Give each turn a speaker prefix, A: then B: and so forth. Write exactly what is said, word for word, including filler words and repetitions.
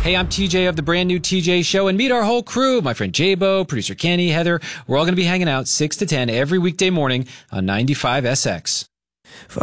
A: Hey, I'm T J of the brand new T J Show, and meet our whole crew. My friend J-Bo, producer Kenny, Heather. We're all going to be hanging out six to ten every weekday morning on ninety-five S X.